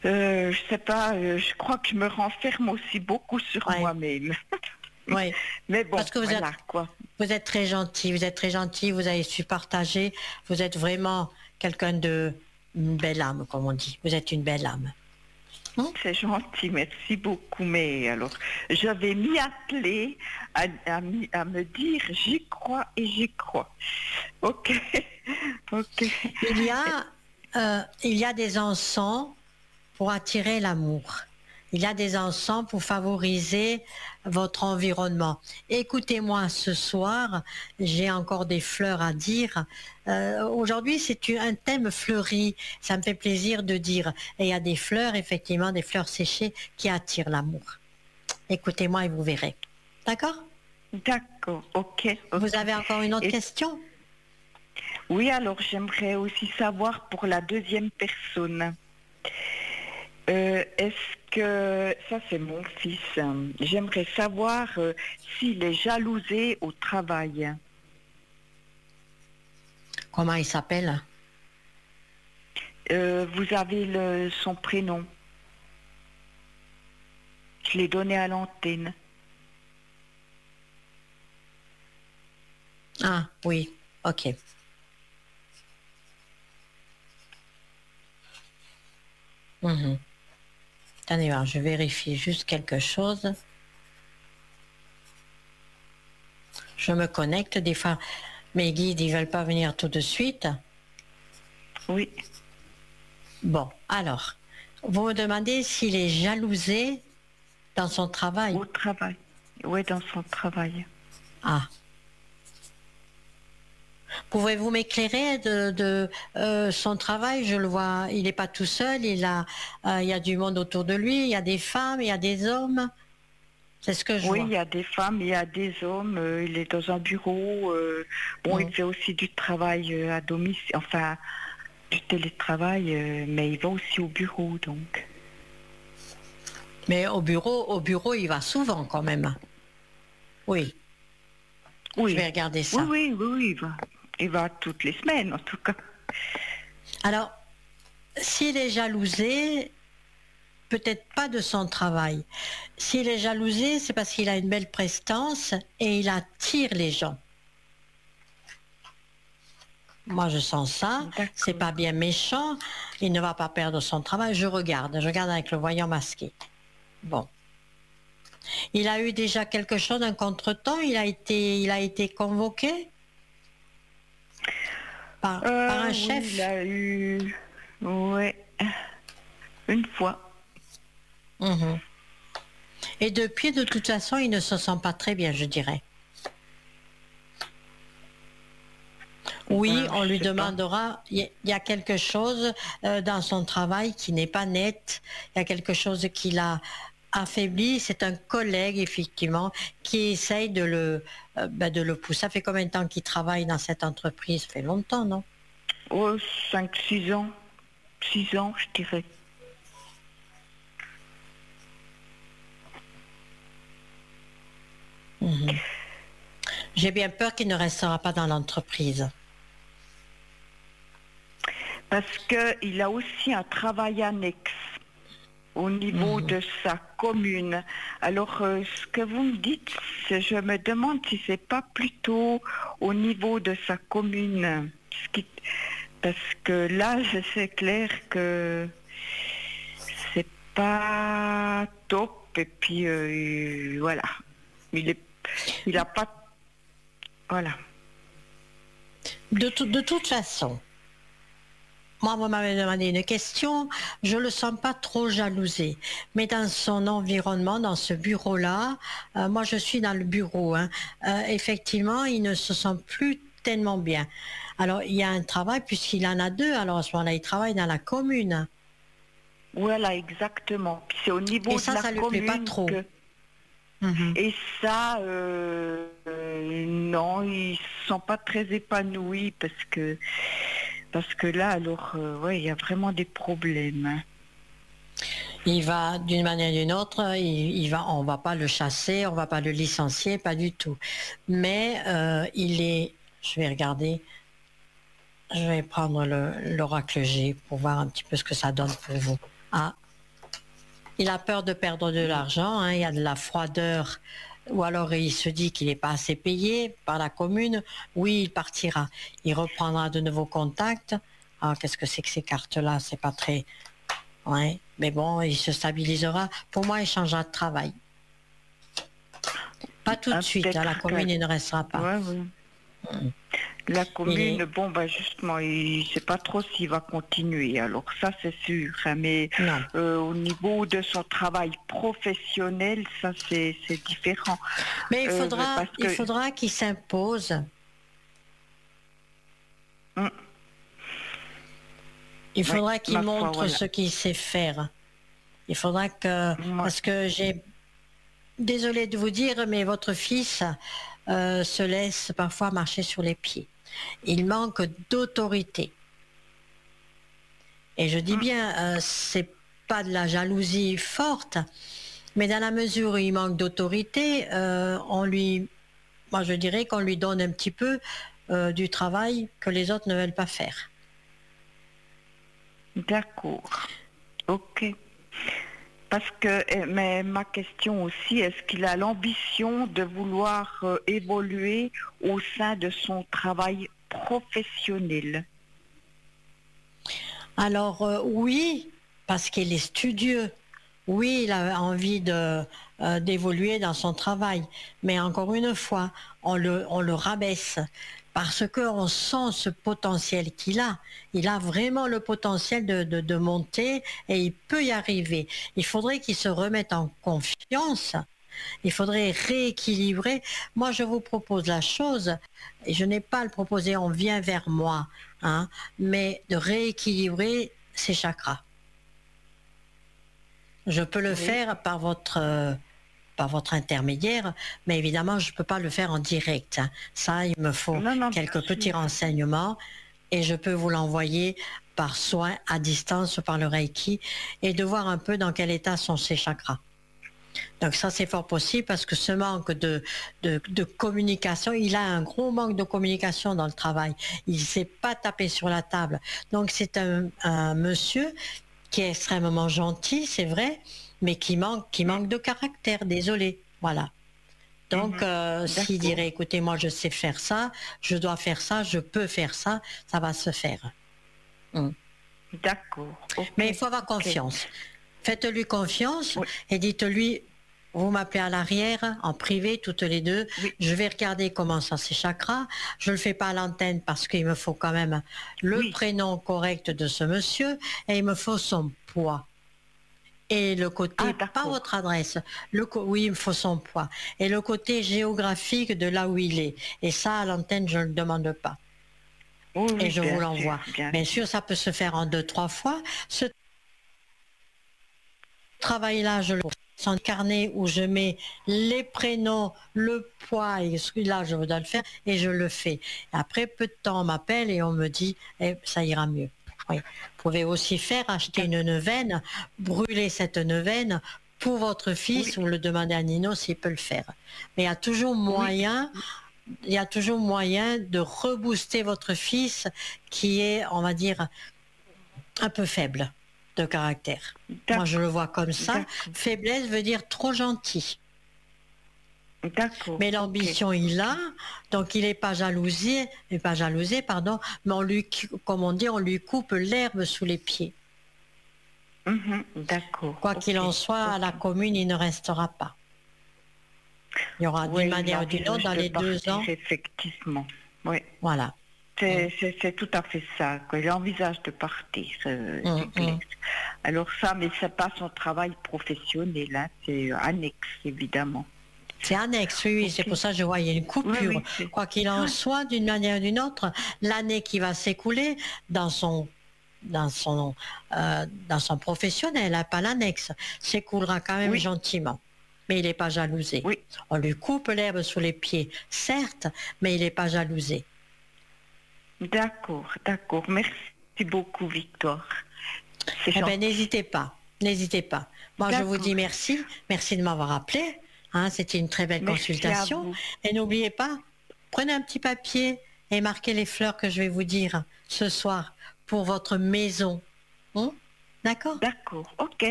Je sais pas, je crois que je me renferme aussi beaucoup sur Ouais. moi-même. Oui, Mais bon, parce que voilà, quoi. vous êtes très gentil, vous êtes très gentil, vous avez su partager, vous êtes vraiment quelqu'un de une belle âme, comme on dit. Vous êtes une belle âme. Hein? C'est gentil, merci beaucoup. Mais alors, je vais m'y atteler à me dire j'y crois et j'y crois. Ok, ok. Il y a des encens pour attirer l'amour. Il y a des encens pour favoriser votre environnement. Écoutez-moi ce soir, j'ai encore des fleurs à dire. Aujourd'hui, c'est un thème fleuri. Ça me fait plaisir de dire. Et il y a des fleurs, effectivement, des fleurs séchées qui attirent l'amour. Écoutez-moi et vous verrez. D'accord? D'accord, ok, Vous ok. avez encore une autre Et question? oui, alors j'aimerais aussi savoir pour la deuxième personne. Est-ce que ça c'est mon fils, hein. J'aimerais savoir s'il est jalousé au travail. Comment il s'appelle? Vous avez son prénom. Je l'ai donné à l'antenne. Ah, oui, ok. Mhm. Attendez voir, je vérifie juste quelque chose. Je me connecte, des fois mes guides ils veulent pas venir tout de suite. Oui, Bon, alors, vous me demandez s'il est jalousé dans son travail. au travail. Oui, dans son travail. Ah, pouvez-vous m'éclairer de son travail? Je le vois, il n'est pas tout seul, il y a du monde autour de lui, il y a des femmes, il y a des hommes. C'est ce que je Oui, il vois. y a des femmes, il y a des hommes. Il est dans un bureau. Bon, il Mhm. fait aussi du travail à domicile, enfin du télétravail, mais il va aussi au bureau, donc. Mais au bureau, il va souvent quand même. Oui, je vais Oui, regarder oui, ça. oui, oui, oui, il va. Il va toutes les semaines, en tout cas. Alors, s'il est jalousé, peut-être pas de son travail. S'il est jalousé, c'est parce qu'il a une belle prestance et il attire les gens. Moi, je sens ça. C'est D'accord. pas bien méchant. Il ne va pas perdre son travail. Je regarde avec le voyant masqué. Bon. Il a eu déjà quelque chose, un contretemps. Il a été convoqué par un Oui, il chef. a eu, ouais, une fois. Mhm. Et depuis, de toute façon, il ne se sent pas très bien, je dirais. Oui, Ben, on lui je sais pas. demandera, il y a quelque chose dans son travail qui n'est pas net, il y a quelque chose qui l'a affaibli, c'est un collègue effectivement qui essaye de le pousser. Ça fait combien de temps qu'il travaille dans cette entreprise? Ça fait longtemps, non? Oh, 5, 6 ans. 6 ans, je dirais. Mhm. J'ai bien peur qu'il ne restera pas dans l'entreprise. Parce qu'il a aussi un travail annexe au niveau Mhm. de sa commune. Alors, ce que vous me dites, je me demande si c'est pas plutôt au niveau de sa commune. Parce que là, c'est clair que c'est pas top. Et puis, voilà. Il est, il a pas, voilà. De toute façon, moi, vous m'avez demandé une question, je le sens pas trop jalousé, mais dans son environnement, dans ce bureau-là, moi je suis dans le bureau, hein, effectivement, il ne se sent plus tellement bien. Alors, il y a un travail, puisqu'il en a deux, alors à ce moment-là, il travaille dans la commune. Voilà, exactement. Puis c'est au Et niveau de la ça lui plaît pas commune trop. que. Mhm. Et ça, non, ils se sont pas très épanouis parce que là, alors, ouais, il y a vraiment des problèmes, hein. Il va d'une manière ou d'une autre, on va pas le chasser, on va pas le licencier, pas du tout. Mais je vais regarder. Je vais prendre l'oracle G pour voir un petit peu ce que ça donne pour vous. Ah, Il a peur de perdre de l'argent, hein, il y a de la froideur, ou alors il se dit qu'il n'est pas assez payé par la commune. Oui, il partira. Il reprendra de nouveaux contacts. Ah, qu'est-ce que c'est que ces cartes-là? C'est pas très... Ouais, mais bon, il se stabilisera. Pour moi, il changera de travail. Pas tout de suite, à la Peut-être commune, il ne restera pas. ouais, ouais. La commune, bon, bah justement, il ne sait pas trop s'il va continuer. Alors ça, c'est sûr. Hein, mais Non. au niveau de son travail professionnel, ça, c'est différent. Mais Parce il que, faudra qu'il s'impose. hum, Il oui, faudra qu'il ma foi, montre voilà. ce qu'il sait faire. Il faudra que... Moi, Parce que j'ai... Désolée de vous dire, mais votre fils se laisse parfois marcher sur les pieds. Il manque d'autorité. Et je dis hum, bien, c'est pas de la jalousie forte, mais dans la mesure où il manque d'autorité, moi je dirais qu'on lui donne un petit peu du travail que les autres ne veulent pas faire. d'accord. Ok. Parce que, mais ma question aussi, est-ce qu'il a l'ambition de vouloir évoluer au sein de son travail professionnel? Alors oui, parce qu'il est studieux. Oui, il a envie d'évoluer dans son travail. Mais encore une fois, on le rabaisse parce qu'on sent ce potentiel qu'il a. Il a vraiment le potentiel de monter et il peut y arriver. Il faudrait qu'il se remette en confiance. Il faudrait rééquilibrer. Moi, je vous propose la chose, et je n'ai pas à le proposer, on vient vers moi, hein, mais de rééquilibrer ses chakras. Je peux le Oui. faire par votre intermédiaire, mais évidemment, je ne peux pas le faire en direct, hein. Ça, il me faut Non, non, bien quelques petits sûr. renseignements et je peux vous l'envoyer par soin à distance ou par le Reiki et de voir un peu dans quel état sont ces chakras. Donc ça, c'est fort possible parce que ce manque de communication, il a un gros manque de communication dans le travail. Il ne sait pas taper sur la table. Donc c'est un monsieur qui est extrêmement gentil, c'est vrai, mais qui manque de caractère, désolé. Voilà. Donc, Mhm. s'il D'accord. dirait, écoutez, moi je sais faire ça, je dois faire ça, je peux faire ça, ça va se faire. Mm. D'accord. Mais Ok. il faut avoir Ok. confiance. Faites-lui confiance Oui. et dites-lui, vous m'appelez à l'arrière, en privé, toutes les deux. Oui. Je vais regarder comment ça ses chakras. Je ne le fais pas à l'antenne parce qu'il me faut quand même le Oui. prénom correct de ce monsieur et il me faut son poids. Et le côté, Ah, pas d'accord. votre adresse, oui, il me faut son poids. Et le côté géographique de là où il est. Et ça, à l'antenne, je ne le demande pas. Oui, Et oui, je vous bien sûr, l'envoie. bien Bien sûr. sûr, ça peut se faire en 2, 3 fois. Ce travail-là, je le fais en carnet où je mets les prénoms, le poids, et là, je dois le faire, et je le fais. Après, peu de temps, on m'appelle et on me dit, eh, ça ira mieux. Oui. Vous pouvez aussi faire acheter une neuvaine, brûler cette neuvaine pour votre fils Oui. ou le demander à Nino s'il peut le faire. Mais Oui. il y a toujours moyen de rebooster votre fils qui est, on va dire, un peu faible de caractère. Moi, je le D'accord. vois comme ça. D'accord. Faiblesse veut dire trop gentil. D'accord. Mais Ok. l'ambition, il a, Ok. donc il n'est pas jalousé, pardon, mais comme on dit, on lui coupe l'herbe sous les pieds. Mhm. D'accord. Quoi qu'il Ok. en soit, à la Ok. commune, il ne restera pas. Il y aura d'une Oui, il manière ou d'une autre, envisage dans de les 2 ans, partir, effectivement. Oui. voilà. Mm, C'est tout à fait ça, quoi. Il envisage de partir, c'est clair. mm. Alors ça, mais c'est pas son travail professionnel, hein, c'est annexe, évidemment. C'est annexe, oui, oui, c'est Ok. pour ça que je vois, il y a une Oui, coupure. oui, c'est... Quoi qu'il en Ouais. soit, d'une manière ou d'une autre, l'année qui va s'écouler dans son professionnel, hein, pas l'annexe, s'écoulera quand même Oui, gentiment. Mais il n'est pas jalousé. oui. On lui coupe l'herbe sous les pieds, certes, mais il n'est pas jalousé. D'accord, d'accord. Merci beaucoup, Victoire. C'est Eh bien, gentil. n'hésitez pas, n'hésitez pas. Moi, je vous D'accord. dis merci, merci de m'avoir appelé. Hein, c'était une très belle Merci à consultation. vous. Et n'oubliez pas, prenez un petit papier et marquez les fleurs que je vais vous dire ce soir pour votre maison. D'accord? D'accord, ok.